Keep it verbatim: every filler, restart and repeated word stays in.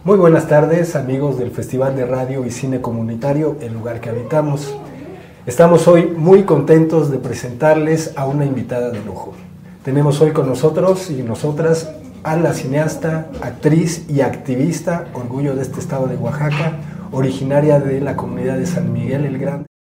Muy buenas tardes, amigos del Festival de Radio y Cine Comunitario, El Lugar que Habitamos. Estamos hoy muy contentos de presentarles a una invitada de lujo. Tenemos hoy con nosotros y nosotras a la cineasta, actriz y activista, orgullo de este estado de Oaxaca, originaria de la comunidad de San Miguel el Grande.